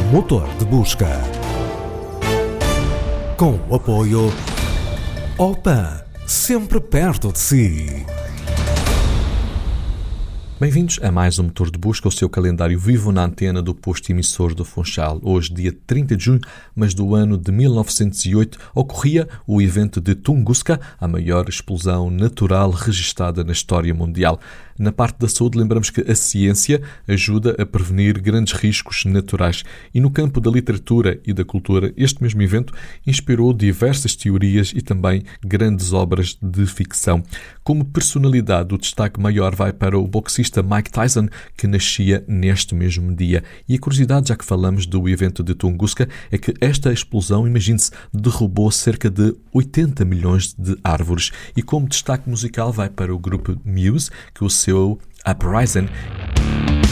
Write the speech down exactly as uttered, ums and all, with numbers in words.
Motor de Busca. Com o apoio Opan, sempre perto de si. Bem-vindos a mais um Motor de Busca, o seu calendário vivo na antena do posto emissor do Funchal. Hoje, dia trinta de junho, mas do ano de mil novecentos e oito, ocorria o evento de Tunguska, a maior explosão natural registada na história mundial. Na parte da saúde, lembramos que a ciência ajuda a prevenir grandes riscos naturais. E no campo da literatura e da cultura, este mesmo evento inspirou diversas teorias e também grandes obras de ficção. Como personalidade, o destaque maior vai para o boxista Mike Tyson, que nascia neste mesmo dia. E a curiosidade, já que falamos do evento de Tunguska, é que esta explosão, imagine-se, derrubou cerca de oitenta milhões de árvores. E como destaque musical vai para o grupo Muse, que o seu Uprising